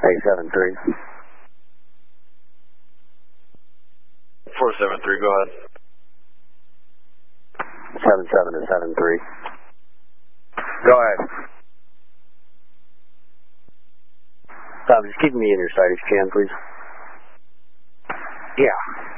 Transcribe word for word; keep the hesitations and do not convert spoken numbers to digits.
Hey, seven three. four seven three, go ahead. seven seven to seven three. Go ahead. Tom, just keep me in your sight if you can, please. Yeah.